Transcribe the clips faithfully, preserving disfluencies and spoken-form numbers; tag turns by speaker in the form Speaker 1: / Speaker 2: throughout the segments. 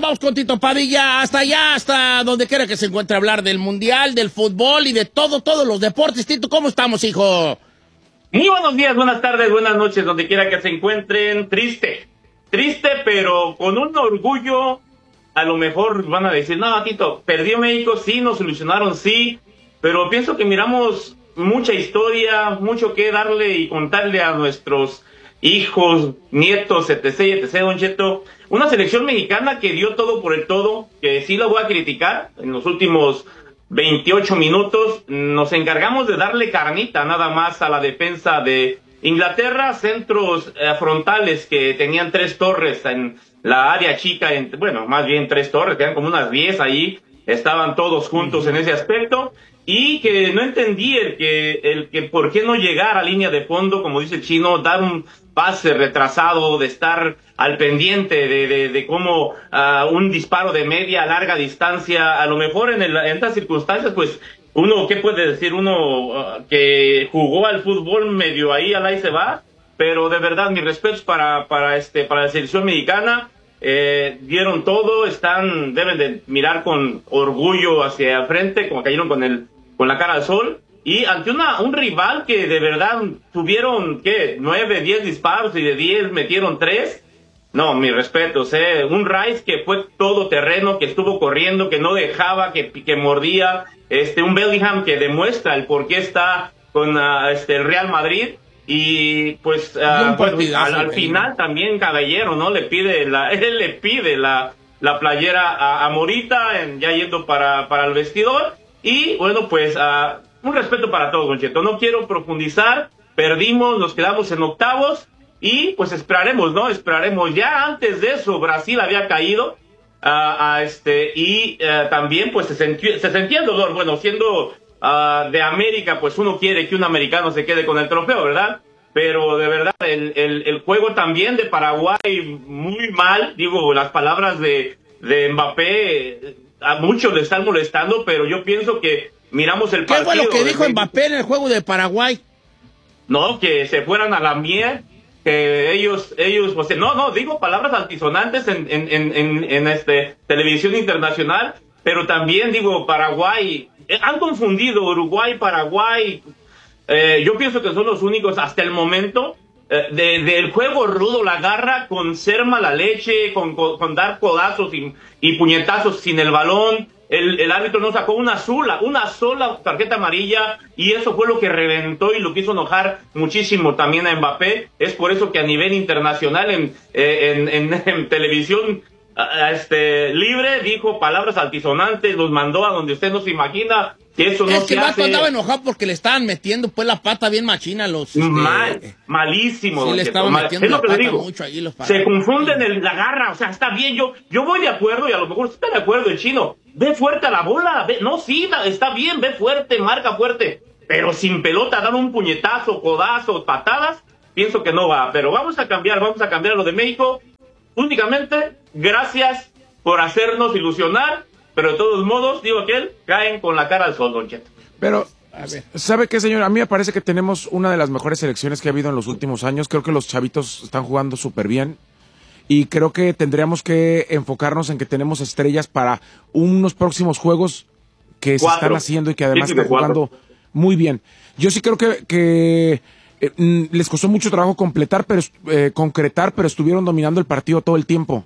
Speaker 1: vamos con Tito Padilla hasta allá, hasta donde quiera que se encuentre, a hablar del mundial, del fútbol y de todo, todos los deportes. Tito, ¿cómo estamos, hijo?
Speaker 2: Muy buenos días, buenas tardes, buenas noches, donde quiera que se encuentren. Triste, triste, pero con un orgullo. A lo mejor van a decir, no, Tito, perdió México, sí, nos solucionaron, sí, pero pienso que miramos mucha historia, mucho que darle y contarle a nuestros hijos, nietos, etc, etc, Don Cheto. Una selección mexicana que dio todo por el todo, que sí lo voy a criticar. En los últimos veintiocho minutos nos encargamos de darle carnita nada más a la defensa de Inglaterra, centros eh, frontales que tenían tres torres en la área chica, en, bueno, más bien tres torres, tenían como unas diez ahí, estaban todos juntos en ese aspecto, y que no entendí el que, el que por qué no llegar a línea de fondo, como dice el chino, dar un pase retrasado, de estar al pendiente de, de, de cómo uh, un disparo de media, larga distancia, a lo mejor en, el, en estas circunstancias, pues, uno, ¿qué puede decir? Uno uh, que jugó al fútbol medio ahí, al ahí se va, pero de verdad, mis respetos para, para, este, para la selección mexicana. Eh, dieron todo, están, deben de mirar con orgullo hacia frente, como cayeron con el, con la cara al sol, y ante una, un rival que de verdad tuvieron, ¿qué? nueve, diez disparos y de diez metieron tres. No, mis respetos, eh, un Rice que fue todo terreno, que estuvo corriendo, que no dejaba, que, que mordía, este, un Bellingham que demuestra el por qué está con uh, este, el Real Madrid. Y pues uh, bueno, al, al final también Caballero, ¿no? Le pide la, él le pide la, la playera a, a Morita, en, ya yendo para, para el vestidor. Y bueno, pues uh, un respeto para todos, Don Cheto. No quiero profundizar, perdimos, nos quedamos en octavos y pues esperaremos, ¿no? Esperaremos. Ya antes de eso Brasil había caído uh, a este y uh, también pues se sentía, se sentía el dolor, bueno, siendo Uh, de América, pues uno quiere que un americano se quede con el trofeo, ¿verdad? Pero de verdad, el, el, el juego también de Paraguay, muy mal, digo, las palabras de, de Mbappé, a muchos le están molestando, pero yo pienso que miramos el partido.
Speaker 1: ¿Qué fue lo que dijo Mbappé en el juego de Paraguay?
Speaker 2: No, que se fueran a la miel, que ellos, ellos, pues, no, no, digo palabras altisonantes en, en, en, en, en este, televisión internacional, pero también digo, Paraguay, han confundido Uruguay, Paraguay, eh, yo pienso que son los únicos hasta el momento, eh, de, del juego rudo, la garra, con ser mala leche, con, con, con dar codazos y, y puñetazos sin el balón. El, el árbitro no sacó una sola, una sola tarjeta amarilla, y eso fue lo que reventó y lo que hizo enojar muchísimo también a Mbappé. Es por eso que a nivel internacional en, eh, en, en, en televisión este libre dijo palabras altisonantes, los mandó a donde usted no se imagina, que eso no
Speaker 1: es que
Speaker 2: se
Speaker 1: el vato
Speaker 2: hace.
Speaker 1: andaba enojado porque le estaban metiendo pues la pata bien machina a los este,
Speaker 2: mal, malísimo.
Speaker 1: Sí, le estaban
Speaker 2: mal.
Speaker 1: metiendo
Speaker 2: es
Speaker 1: la
Speaker 2: lo que le
Speaker 1: pata
Speaker 2: digo.
Speaker 1: mucho ahí los
Speaker 2: se confunden el, la garra, o sea, está bien, yo yo voy de acuerdo y a lo mejor está de acuerdo el chino, ve fuerte a la bola, ve, no, sí, está bien, ve fuerte, marca fuerte, pero sin pelota, dar un puñetazo, codazo, patadas, pienso que no va, pero vamos a cambiar, vamos a cambiar lo de México. Únicamente, gracias por hacernos ilusionar, pero de todos modos, digo aquel, caen con la cara al sol, Don Cheto.
Speaker 3: Pero, a ver, ¿sabe qué, señor? A mí me parece que tenemos una de las mejores selecciones que ha habido en los últimos años. Creo que los chavitos están jugando súper bien. Y creo que tendríamos que enfocarnos en que tenemos estrellas para unos próximos juegos que se
Speaker 2: Cuatro.
Speaker 3: están haciendo y que además
Speaker 2: Sí, sí,
Speaker 3: están jugando
Speaker 2: cuatro.
Speaker 3: muy bien. Yo sí creo que... que eh, les costó mucho trabajo completar, pero eh, concretar, pero estuvieron dominando el partido todo el tiempo.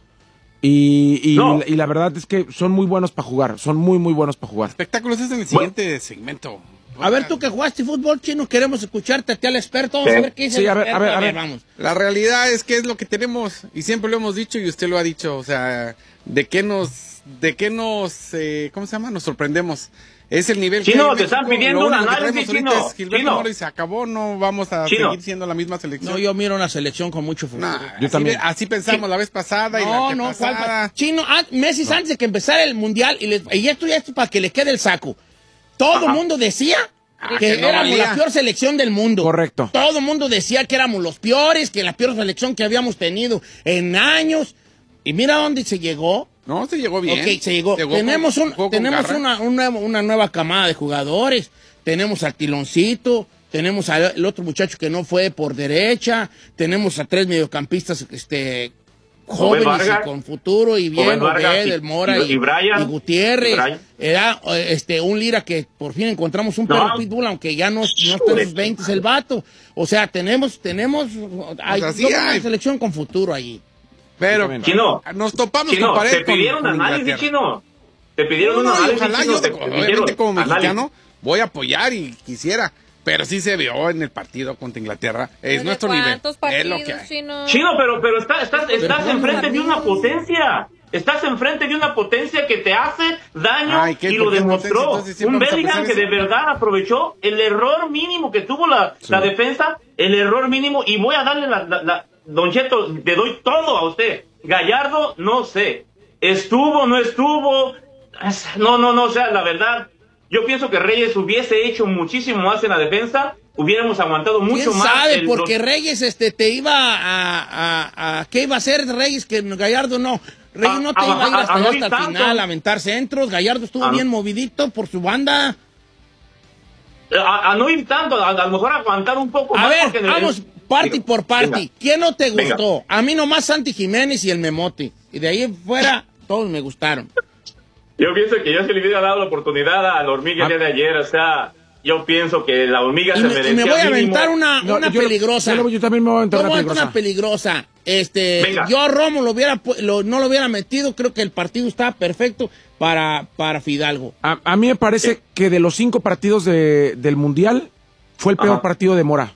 Speaker 3: Y, y,
Speaker 2: no.
Speaker 3: y la verdad es que son muy buenos para jugar, son muy, muy buenos para jugar.
Speaker 4: Espectáculos es en el siguiente bueno. segmento.
Speaker 1: A ver, tú que jugaste fútbol, chino, queremos escucharte a ti al experto. Vamos sí. a ver qué dice
Speaker 3: sí,
Speaker 1: el
Speaker 3: a ver,
Speaker 1: experto.
Speaker 3: A ver, a ver,
Speaker 1: a ver, vamos.
Speaker 4: La realidad es que es lo que tenemos y siempre lo hemos dicho y usted lo ha dicho. O sea, ¿de qué nos, de qué nos, eh, cómo se llama? Nos sorprendemos. Es el nivel
Speaker 2: Chino,
Speaker 4: que
Speaker 2: te están pidiendo un análisis, Chino.
Speaker 4: Es Gilberto
Speaker 2: Chino.
Speaker 4: Mora y se acabó, no vamos a
Speaker 2: Chino.
Speaker 4: seguir siendo la misma selección.
Speaker 1: No, yo miro una selección con mucho futuro.
Speaker 4: Nah,
Speaker 3: yo
Speaker 4: así,
Speaker 3: también.
Speaker 4: Así pensamos
Speaker 1: Sí.
Speaker 4: la vez pasada y
Speaker 1: No,
Speaker 4: la que
Speaker 1: no,
Speaker 4: pasada.
Speaker 1: ¿cuál? Chino, ah, meses no. antes de que empezara el mundial, y, les, y esto ya es para que le quede el saco. Todo el mundo decía
Speaker 4: Ah,
Speaker 1: que,
Speaker 4: que no
Speaker 1: éramos
Speaker 4: valía.
Speaker 1: la peor selección del mundo.
Speaker 3: Correcto.
Speaker 1: Todo el mundo decía que éramos los peores, que la peor selección que habíamos tenido en años. Y mira dónde se llegó.
Speaker 4: No, se llegó bien.
Speaker 1: Ok, se llegó.
Speaker 4: llegó
Speaker 1: tenemos
Speaker 4: con,
Speaker 1: un,
Speaker 4: con
Speaker 1: tenemos
Speaker 4: garra.
Speaker 1: una, una, una nueva camada de jugadores. Tenemos al Tiloncito, tenemos al otro muchacho que no fue por derecha, tenemos a tres mediocampistas este, jóvenes
Speaker 2: Vargas,
Speaker 1: y con futuro y bien,
Speaker 2: Vargas,
Speaker 1: Obed, el Mora y,
Speaker 2: y, y, Brian,
Speaker 1: y Gutiérrez.
Speaker 2: y Brian.
Speaker 1: Era este, un Lira que por fin encontramos un
Speaker 2: No.
Speaker 1: perro pitbull, aunque ya no, no está en sus veinte el vato. O sea, tenemos, tenemos, hay,
Speaker 4: Pues así
Speaker 1: yo creo
Speaker 4: hay.
Speaker 1: una selección con futuro allí.
Speaker 4: Pero
Speaker 2: Chino,
Speaker 4: nos topamos
Speaker 2: Chino,
Speaker 4: con pared
Speaker 2: te pidieron
Speaker 4: con, con
Speaker 2: análisis,
Speaker 4: Inglaterra.
Speaker 2: Chino. Te pidieron
Speaker 4: No,
Speaker 2: un
Speaker 4: no, y
Speaker 2: análisis,
Speaker 4: ojalá
Speaker 2: Chino,
Speaker 4: yo,
Speaker 2: te
Speaker 4: de-
Speaker 2: pidieron
Speaker 4: obviamente como
Speaker 2: análisis.
Speaker 4: mexicano, voy a apoyar y quisiera. Pero sí se vio en el partido contra Inglaterra. Es
Speaker 5: ¿De
Speaker 4: nuestro nivel.
Speaker 5: cuántos
Speaker 4: Es lo que
Speaker 5: partidos,
Speaker 4: hay.
Speaker 5: Chino?
Speaker 2: Chino, pero, pero está- estás, estás
Speaker 1: jugamos
Speaker 2: enfrente de una
Speaker 1: amigos.
Speaker 2: potencia. Estás enfrente de una potencia que te hace daño
Speaker 4: Ay, ¿qué?
Speaker 2: y
Speaker 4: ¿Por
Speaker 2: lo
Speaker 4: qué es
Speaker 2: demostró.
Speaker 4: potencia? Entonces, ¿sí
Speaker 2: Un
Speaker 4: vamos a
Speaker 2: Bellingham
Speaker 4: pensar
Speaker 2: que de
Speaker 4: eso?
Speaker 2: verdad aprovechó el error mínimo que tuvo la, la defensa, el error mínimo, y voy a darle la, la, la- Don Cheto, le doy todo a usted. Gallardo, no sé. Estuvo, no estuvo. No, no, no, o sea, la verdad, yo pienso que Reyes hubiese hecho muchísimo más en la defensa, hubiéramos aguantado mucho
Speaker 1: ¿Quién
Speaker 2: más.
Speaker 1: sabe?
Speaker 2: el-
Speaker 1: Porque
Speaker 2: los-
Speaker 1: Reyes este, te iba a, a, a- ¿qué iba a hacer Reyes que Gallardo no? Reyes
Speaker 2: A-
Speaker 1: no te
Speaker 2: a-
Speaker 1: iba a ir
Speaker 2: a-
Speaker 1: hasta,
Speaker 2: a
Speaker 1: allá,
Speaker 2: no
Speaker 1: hasta
Speaker 2: ir
Speaker 1: el
Speaker 2: tanto.
Speaker 1: final a aventar centros. Gallardo estuvo
Speaker 2: A-
Speaker 1: bien movidito por su banda.
Speaker 2: A, a no ir tanto, a, a lo mejor aguantar un poco
Speaker 1: A
Speaker 2: más.
Speaker 1: ver,
Speaker 2: porque en el-
Speaker 1: vamos party
Speaker 2: Venga,
Speaker 1: por party.
Speaker 2: venga.
Speaker 1: ¿Quién no te
Speaker 2: Venga.
Speaker 1: gustó? A mí nomás Santi Jiménez y el Memote. Y de ahí fuera, todos me gustaron.
Speaker 2: Yo pienso que yo se le hubiera dado la oportunidad a la hormiga el día de ayer, o sea, yo pienso que la hormiga
Speaker 1: Y
Speaker 2: se
Speaker 1: me, y
Speaker 2: merecía
Speaker 1: me voy a
Speaker 2: mínimo-
Speaker 1: aventar una,
Speaker 3: No,
Speaker 1: una
Speaker 3: yo-
Speaker 1: peligrosa.
Speaker 3: yo- yo también me voy a aventar
Speaker 1: Yo
Speaker 3: una
Speaker 1: me voy a aventar
Speaker 3: peligrosa.
Speaker 1: una peligrosa. Este,
Speaker 2: Venga.
Speaker 1: yo a Romo lo hubiera, pu- lo- no lo hubiera metido. Creo que el partido estaba perfecto para, para Fidalgo.
Speaker 3: A, a mí me parece que de los cinco partidos de- del Mundial fue el peor
Speaker 2: Ajá.
Speaker 3: partido de Mora.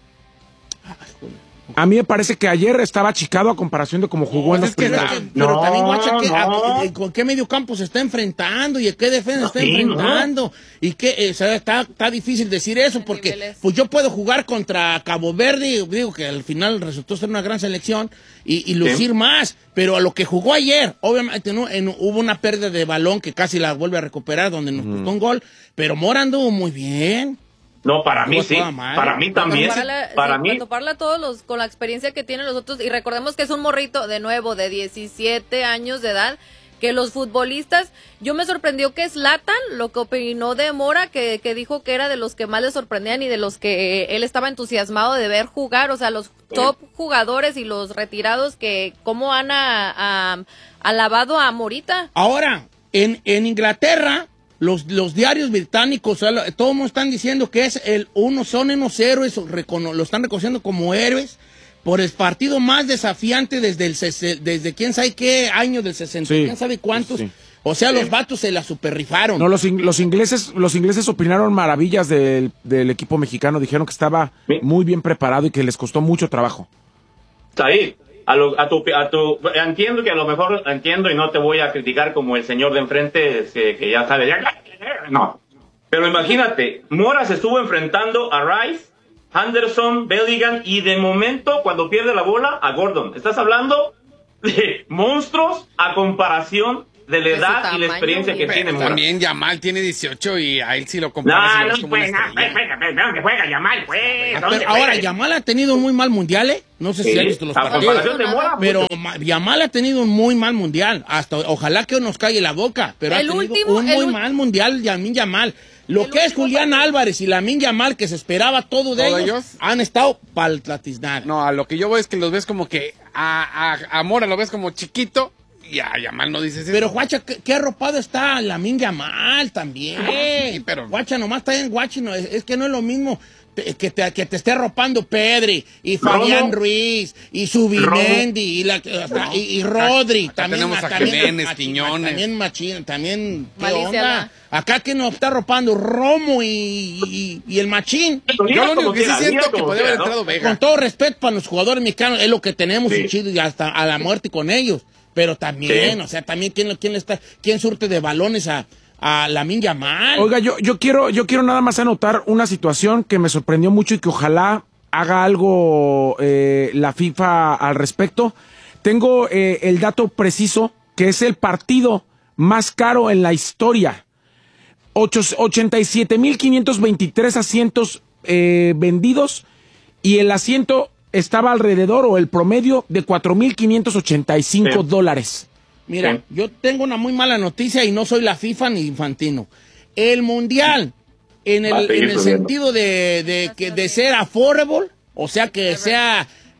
Speaker 3: A mí me parece que ayer estaba achicado a comparación de cómo jugó en los
Speaker 4: es que
Speaker 3: primeros.
Speaker 1: Pero, que- pero
Speaker 2: No,
Speaker 1: también, guacha, ¿qué- a-
Speaker 2: no.
Speaker 1: eh, ¿con qué medio campo se está enfrentando y a qué defensa está
Speaker 2: Sí,
Speaker 1: enfrentando? Y que eh, o sea, está, está difícil decir eso
Speaker 5: ¿Qué
Speaker 1: porque
Speaker 5: niveles?
Speaker 1: pues yo puedo jugar contra Cabo Verde, digo que al final resultó ser una gran selección y, y lucir más, pero a lo que jugó ayer, obviamente no, en- hubo una pérdida de balón que casi la vuelve a recuperar donde nos costó un gol, pero Mora anduvo muy bien.
Speaker 2: No, para mí
Speaker 1: Jugó
Speaker 2: sí,
Speaker 1: toda madre.
Speaker 2: para mí también,
Speaker 5: Cuando parla-
Speaker 2: para
Speaker 5: sí,
Speaker 2: mí,
Speaker 5: cuando parla a todos los, con la experiencia que tienen los otros, y recordemos que es un morrito, de nuevo, de diecisiete años de edad, que los futbolistas, yo me sorprendió que Zlatan, lo que opinó de Mora, que, que dijo que era de los que más le sorprendían y de los que él estaba entusiasmado de ver jugar, o sea, los top jugadores y los retirados que cómo han a- a- alabado a Morita.
Speaker 1: Ahora, en, en Inglaterra, los, los diarios británicos, o sea, lo- todos nos están diciendo que es el uno, son unos héroes, recono- lo están reconociendo como héroes por el partido más desafiante desde el sese- desde quién sabe qué año del sesenta,
Speaker 3: Sí,
Speaker 1: quién sabe cuántos.
Speaker 3: sí.
Speaker 1: O sea, los vatos se la superrifaron.
Speaker 3: No, los, in- los ingleses los ingleses opinaron maravillas del, del equipo mexicano. Dijeron que estaba
Speaker 2: Sí.
Speaker 3: muy bien preparado y que les costó mucho trabajo.
Speaker 2: ahí, a, lo- a tu, a tu, entiendo que a lo mejor, entiendo y no te voy a criticar como el señor de enfrente que, que ya sabe, ya, no. Pero imagínate, Mora se estuvo enfrentando a Rice, Henderson, Bellingham y de momento cuando pierde la bola a Gordon. Estás hablando de monstruos a comparación de la
Speaker 5: De su
Speaker 2: edad y la
Speaker 5: tamaño,
Speaker 2: experiencia que
Speaker 5: güey.
Speaker 2: tiene
Speaker 4: Pero
Speaker 2: Mora.
Speaker 4: también Yamal tiene dieciocho y a él sí lo comparas y
Speaker 2: No,
Speaker 4: lo ves
Speaker 2: no,
Speaker 4: como una
Speaker 2: pues, no,
Speaker 4: estrella.
Speaker 2: juega, juega, ¿dónde juega Yamal, pues?
Speaker 1: Ah,
Speaker 2: ¿Dónde
Speaker 1: pero ahora,
Speaker 2: juega?
Speaker 1: Yamal ha tenido un muy mal mundial, ¿eh? No sé si
Speaker 2: Sí,
Speaker 1: has visto los
Speaker 2: a
Speaker 1: partidos.
Speaker 2: comparación de Mora,
Speaker 1: Pero
Speaker 2: mucho.
Speaker 1: ma- Yamal ha tenido un muy mal mundial. Hasta ojalá que nos calle la boca. Pero
Speaker 5: El
Speaker 1: ha tenido
Speaker 5: último-
Speaker 1: un
Speaker 5: el
Speaker 1: muy
Speaker 5: ul-
Speaker 1: mal mundial, Yamin Yamal. Lo
Speaker 5: El
Speaker 1: que es
Speaker 5: último
Speaker 1: Julián
Speaker 5: partido.
Speaker 1: Álvarez y Lamin Yamal, que se esperaba todo de
Speaker 4: ¿Todo
Speaker 1: ellos,
Speaker 4: ellos?
Speaker 1: han estado paltatiznar.
Speaker 4: No, a lo que yo veo es que los ves como que a, a, a Mora lo ves como chiquito y a Yamal no dices eso.
Speaker 1: Pero, Guacha, ¿qué, qué arropado está Lamin Yamal también?
Speaker 4: sí, pero-
Speaker 1: Guacha, nomás está en Guachi, no, es, es que no es lo mismo te- que te, que te esté arropando Pedri y Fabián
Speaker 2: Romo.
Speaker 1: Ruiz y Subimendi y, la, hasta- y, y Rodri.
Speaker 4: Acá tenemos a
Speaker 1: también,
Speaker 4: Jiménez,
Speaker 1: Machi-
Speaker 4: Quiñones.
Speaker 1: También Machín, también, ¿qué
Speaker 5: Malicia,
Speaker 1: onda? Acá que nos está arropando Romo y, y, y el Machín.
Speaker 4: Yo lo único que sí
Speaker 2: Diga
Speaker 4: siento
Speaker 2: como
Speaker 4: que podría haber
Speaker 2: quiera, ¿no?
Speaker 4: entrado Vega.
Speaker 1: Con todo respeto para los jugadores mexicanos, es lo que tenemos
Speaker 2: Sí.
Speaker 1: y chido y hasta a la muerte con ellos. Pero también,
Speaker 2: Sí.
Speaker 1: o sea, también quién, quién, le está, quién surte de balones a, a Lamin Yamal.
Speaker 3: Oiga, yo, yo quiero, yo quiero nada más anotar una situación que me sorprendió mucho y que ojalá haga algo eh, la FIFA al respecto. Tengo eh, el dato preciso que es el partido más caro en la historia. Ocho- ochenta y siete mil quinientos veintitrés asientos eh, vendidos y el asiento estaba alrededor o el promedio de cuatro mil quinientos ochenta y cinco
Speaker 2: Sí.
Speaker 3: dólares.
Speaker 1: Mira,
Speaker 2: Sí.
Speaker 1: yo tengo una muy mala noticia y no soy la FIFA ni Infantino. El Mundial, en
Speaker 2: Va a
Speaker 1: el,
Speaker 2: seguir
Speaker 1: en el
Speaker 2: subiendo.
Speaker 1: sentido de, de, que, de ser affordable, o sea, que sea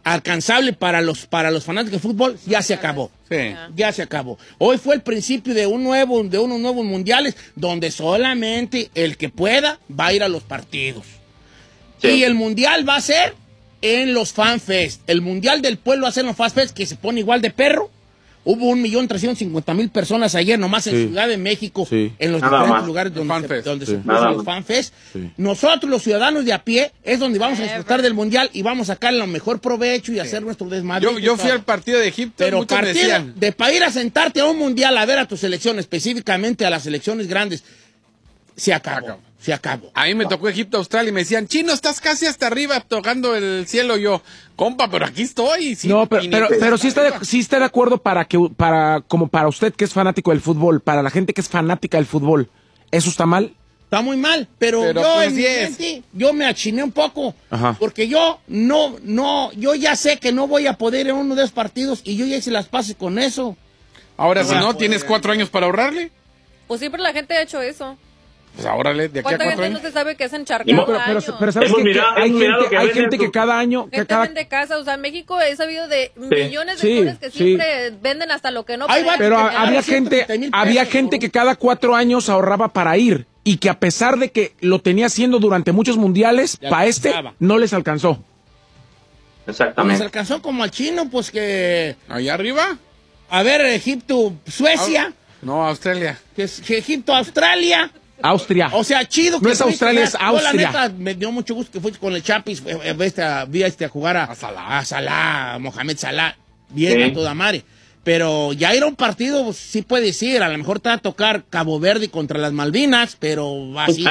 Speaker 1: alcanzable para los, para los fanáticos de fútbol, ya se acabó.
Speaker 4: Sí.
Speaker 1: Ya se acabó. Hoy fue el principio de un nuevo, de unos nuevos mundiales donde solamente el que pueda va a ir a los partidos. Sí. Y el mundial va a ser en los FanFest. El mundial del pueblo va a ser en los FanFest, que se pone igual de perro. Hubo un millón trescientos cincuenta mil personas ayer nomás en sí. Ciudad de México, sí. en los Nada diferentes más. lugares donde Fan se, donde sí. se puso los FanFest. Sí. Nosotros, los ciudadanos de a pie, es donde vamos a disfrutar del mundial y vamos a sacar el mejor provecho y sí. hacer nuestro desmadre.
Speaker 4: Yo, yo fui al partido de Egipto,
Speaker 1: pero partido de para ir a sentarte a un mundial a ver a tu selección, específicamente a las selecciones grandes, se acabó. acabó. Se acabó.
Speaker 4: A mí me tocó Egipto, Australia y me decían, Chino, estás casi hasta arriba tocando el cielo. Yo, compa, pero aquí estoy. Sí,
Speaker 3: no, pero, pero, pero sí, está de, sí está de acuerdo para que, para, como para usted que es fanático del fútbol, para la gente que es fanática del fútbol, ¿eso está mal?
Speaker 1: Está muy mal, pero, pero yo pues en mi mente, yo me achiné un poco. Ajá. Porque yo no, no, yo ya sé que no voy a poder en uno de esos partidos y yo ya hice las pases con eso.
Speaker 4: Ahora, no si no, poder. ¿Tienes cuatro años para ahorrarle?
Speaker 5: Pues siempre la gente ha hecho eso.
Speaker 4: Pues ahora de aquí a cuatro
Speaker 5: gente
Speaker 4: años.
Speaker 5: No se sabe qué es encharcar
Speaker 3: no, pero, pero, pero, pero sabes que,
Speaker 2: mirado,
Speaker 3: que hay, gente,
Speaker 2: que
Speaker 3: hay gente que cada año
Speaker 5: que
Speaker 3: cada...
Speaker 5: vende casa, o sea, en México he sabido de sí. millones de
Speaker 3: sí,
Speaker 5: cosas que
Speaker 3: sí.
Speaker 5: siempre venden hasta lo que no
Speaker 1: pueden.
Speaker 3: Pero había gente, había gente que cada cuatro años ahorraba para ir y que a pesar de que lo tenía haciendo durante muchos mundiales, para este no les alcanzó.
Speaker 2: Exactamente.
Speaker 1: Les alcanzó como al chino, pues que
Speaker 4: allá arriba.
Speaker 1: A ver, Egipto, Suecia.
Speaker 4: No, Australia.
Speaker 1: Que, que Egipto, Australia.
Speaker 3: Austria.
Speaker 1: O sea, chido.
Speaker 3: No que es Australia, es Austria.
Speaker 1: Yo, la neta, me dio mucho gusto que fuiste con el Chapis. Vi a, este, a jugar a, a Salah, a, Salah, a Mohamed Salah. Bien, sí. a toda madre. Pero ya ir a un partido, pues, sí puede decir. A lo mejor te va a tocar Cabo Verde contra las Malvinas, pero así.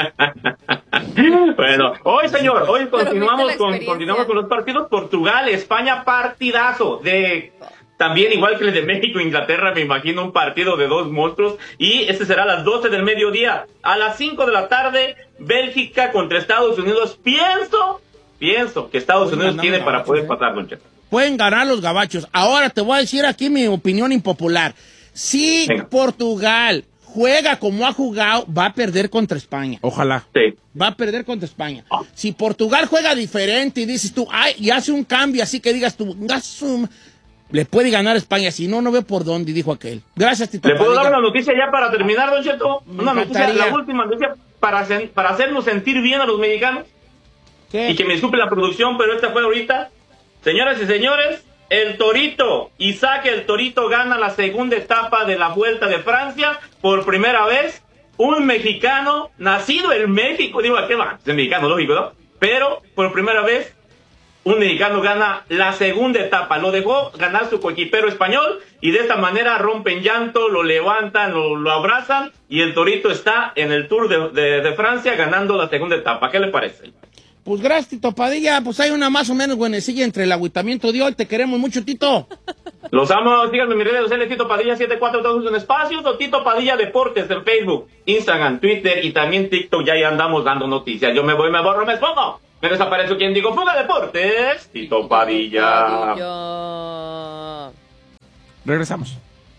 Speaker 2: Bueno, hoy, señor, hoy continuamos con, continuamos con los partidos. Portugal, España, partidazo de... También, igual que el de México e Inglaterra, me imagino un partido de dos monstruos. Y este será a las doce del mediodía. A las cinco de la tarde, Bélgica contra Estados Unidos. Pienso, pienso que Estados Pueden Unidos tiene para poder eh. pasar, Don Cheto.
Speaker 1: Pueden ganar los gabachos. Ahora te voy a decir aquí mi opinión impopular. Si Venga. Portugal juega como ha jugado, va a perder contra España.
Speaker 3: Ojalá.
Speaker 2: Sí.
Speaker 1: Va a perder contra España. Ah. Si Portugal juega diferente y dices tú, ay, y hace un cambio así que digas tú, gasum, le puede ganar España, si no, no ve por dónde, dijo aquel. Gracias, Tito.
Speaker 2: ¿Le puedo Padilla. dar una noticia ya para terminar, Don Cheto? Me una noticia, la última noticia, para, para hacernos sentir bien a los mexicanos. ¿Qué? Y que me disculpe la producción, pero esta fue ahorita. Señoras y señores, el Torito, Isaac el Torito gana la segunda etapa de la Vuelta de Francia. Por primera vez, un mexicano, nacido en México, digo, ¿a qué va? Es mexicano, lógico, ¿no? Pero, por primera vez, un mexicano gana la segunda etapa. Lo dejó ganar su coequipero español y de esta manera rompen llanto, lo levantan, lo, lo abrazan y el Torito está en el Tour de, de, de Francia ganando la segunda etapa. ¿Qué le parece?
Speaker 1: Pues gracias, Tito Padilla. Pues hay una más o menos buenecilla entre el agüitamiento de hoy. Te queremos mucho, Tito.
Speaker 2: Los amo. Síganme en mis redes sociales, Tito Padilla setenta y cuatro, todos en espacios, o Tito Padilla Deportes en Facebook, Instagram, Twitter y también TikTok. Ya ahí andamos dando noticias. Yo me voy, me borro, me expongo. Me desaparezco quien digo Fuga Deportes, Tito Padilla.
Speaker 5: Padilla.
Speaker 3: Regresamos.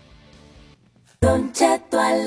Speaker 6: Don Cheto al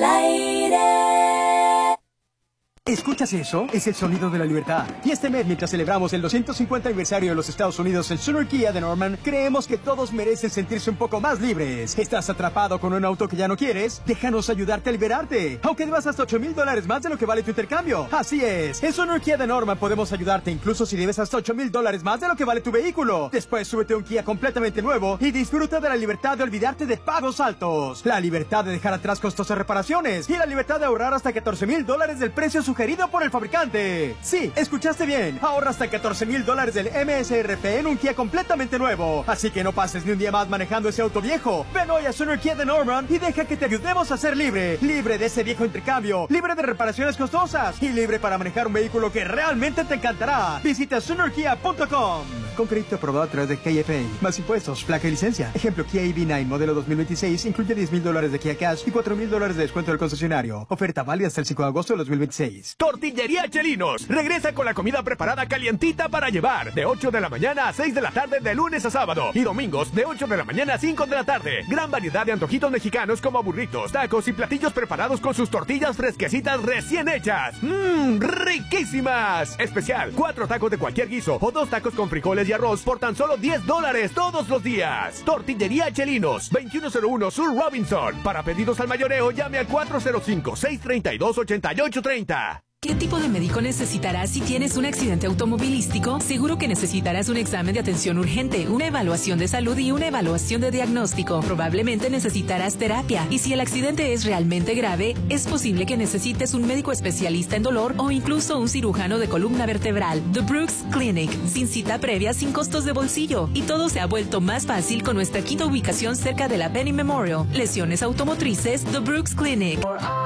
Speaker 6: aire.
Speaker 7: ¿Escuchas eso? Es el sonido de la libertad. Y este mes, mientras celebramos el doscientos cincuenta aniversario de los Estados Unidos en Sooner Kia de Norman, creemos que todos merecen sentirse un poco más libres. ¿Estás atrapado con un auto que ya no quieres? Déjanos ayudarte a liberarte, aunque debas hasta ocho mil dólares más de lo que vale tu intercambio. Así es, en Sooner Kia de Norman podemos ayudarte incluso si debes hasta ocho mil dólares más de lo que vale tu vehículo. Después súbete a un Kia completamente nuevo y disfruta de la libertad de olvidarte de pagos altos, la libertad de dejar atrás costosas reparaciones y la libertad de ahorrar hasta catorce mil dólares del precio sugerido por el fabricante. Sí, escuchaste bien. Ahorra hasta catorce mil dólares del M S R P en un Kia completamente nuevo. Así que no pases ni un día más manejando ese auto viejo. Ven hoy a Sooner Kia de Norman y deja que te ayudemos a ser libre. Libre de ese viejo intercambio, libre de reparaciones costosas y libre para manejar un vehículo que realmente te encantará. Visita Sooner Kia punto com. Con crédito aprobado a través de K F A. Más impuestos, placa y licencia. Ejemplo, Kia E V nueve modelo dos mil veintiséis incluye diez mil dólares de Kia Cash y cuatro mil dólares de descuento del concesionario. Oferta válida hasta el cinco de agosto de dos mil veintiséis.
Speaker 8: Tortillería Chelinos regresa con la comida preparada calientita para llevar de ocho de la mañana a seis de la tarde de lunes a sábado y domingos de ocho de la mañana a cinco de la tarde. Gran variedad de antojitos mexicanos como burritos, tacos y platillos preparados con sus tortillas fresquecitas recién hechas. ¡Mmm! ¡Riquísimas! Especial, cuatro tacos de cualquier guiso o dos tacos con frijoles frijoles y arroz por tan solo diez dólares todos los días. Tortillería Chelinos, veintiuno cero uno Sur Robinson. Para pedidos al mayoreo, llame al cuatro cero cinco, seis tres dos, ocho ocho tres cero.
Speaker 9: ¿Qué tipo de médico necesitarás si tienes un accidente automovilístico? Seguro que necesitarás un examen de atención urgente, una evaluación de salud y una evaluación de diagnóstico. Probablemente necesitarás terapia. Y si el accidente es realmente grave, es posible que necesites un médico especialista en dolor o incluso un cirujano de columna vertebral. The Brooks Clinic. Sin cita previa, sin costos de bolsillo. Y todo se ha vuelto más fácil con nuestra quinta ubicación cerca de la Penny Memorial. Lesiones automotrices, The Brooks Clinic.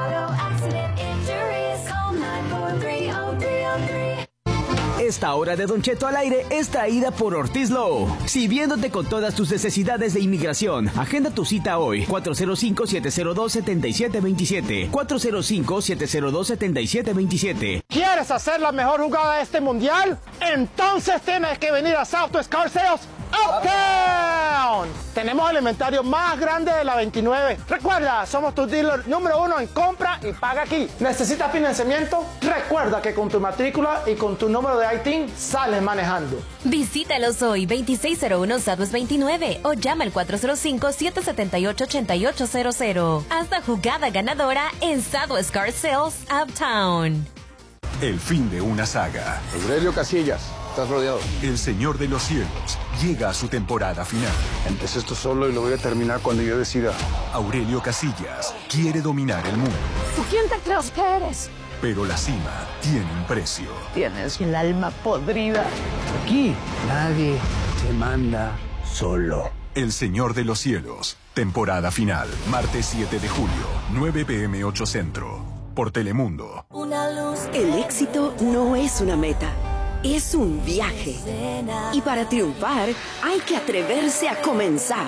Speaker 10: Esta hora de Don Cheto al aire es traída por Ortiz Law. Sirviéndote con todas tus necesidades de inmigración. Agenda tu cita hoy. cuatro cero cinco, siete cero dos, siete siete dos siete. cuatro cero cinco, siete cero dos, siete siete dos siete.
Speaker 11: ¿Quieres hacer la mejor jugada de este mundial? Entonces tienes que venir a Southwest Car Sales Uptown. Tenemos el inventario más grande de la veintinueve. Recuerda, somos tu dealer número uno en compra y paga aquí. ¿Necesitas financiamiento? Recuerda que con tu matrícula y con tu número de I T I N sales manejando.
Speaker 12: Visítalos hoy, veintiséis cero uno Southwest veintinueve, o llama al cuatro cero cinco, siete siete ocho, ocho ocho cero cero. Haz la jugada ganadora en Southwest Car Sales Uptown.
Speaker 13: El fin de una saga.
Speaker 14: Aurelio Casillas, estás rodeado.
Speaker 13: El Señor de los Cielos llega a su temporada final.
Speaker 14: Empecé esto solo y lo voy a terminar cuando yo decida.
Speaker 13: Aurelio Casillas quiere dominar el mundo.
Speaker 15: ¿Tú quién te crees que eres?
Speaker 13: Pero la cima tiene un precio.
Speaker 15: Tienes el alma podrida.
Speaker 14: Aquí nadie te manda solo.
Speaker 13: El Señor de los Cielos, temporada final, martes siete de julio, nueve pe eme ocho Centro, por Telemundo.
Speaker 16: Una luz. El éxito no es una meta, es un viaje. Y para triunfar hay que atreverse a comenzar.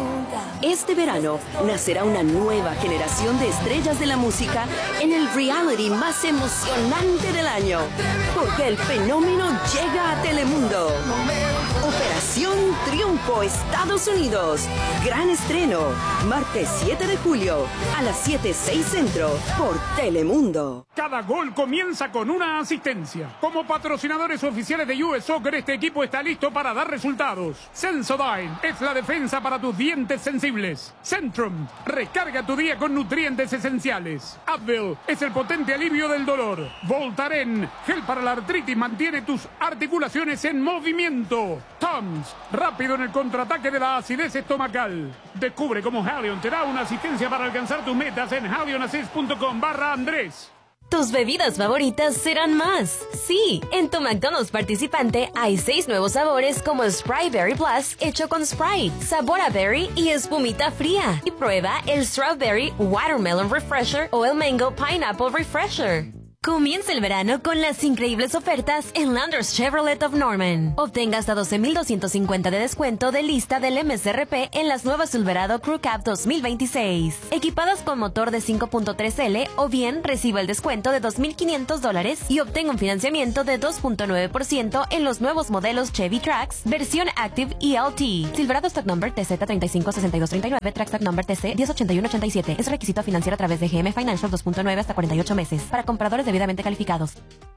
Speaker 16: Este verano nacerá una nueva generación de estrellas de la música en el reality más emocionante del año. Porque el fenómeno llega a Telemundo. Operación Triunfo Estados Unidos. Gran estreno. Martes siete de julio a las siete seis Centro por Telemundo.
Speaker 17: Cada gol comienza con una asistencia. Como patrocinadores oficiales de U S Soccer, este equipo está listo para dar resultados. Sensodyne es la defensa para tus dientes sensibles. Centrum, recarga tu día con nutrientes esenciales. Advil es el potente alivio del dolor. Voltaren, gel para la artritis, mantiene tus articulaciones en movimiento. Tums, rápido en el contraataque de la acidez estomacal. Descubre cómo Halion te da una asistencia para alcanzar tus metas en halionassist.com barra Andrés.
Speaker 12: Tus bebidas favoritas serán más. Sí, en tu McDonald's participante hay seis nuevos sabores como Sprite Berry Plus hecho con Sprite, sabor a berry y espumita fría. Y prueba el Strawberry Watermelon Refresher o el Mango Pineapple Refresher. Comienza el verano con las increíbles ofertas en Landers Chevrolet of Norman. Obtenga hasta doce mil doscientos cincuenta de descuento de lista del M S R P en las nuevas Silverado Crew Cab dos mil veintiséis. Equipadas con motor de cinco punto tres L, o bien reciba el descuento de dos mil quinientos dólares y obtenga un financiamiento de dos punto nueve por ciento en los nuevos modelos Chevy Trax, versión Active E L T. Silverado Stock Number T Z tres cinco seis dos tres nueve, Trax Stock Number T C diez ochenta y uno ochenta y siete. Es requisito financiar a través de G M Financial dos punto nueve hasta cuarenta y ocho meses. Para compradores de debidamente calificados.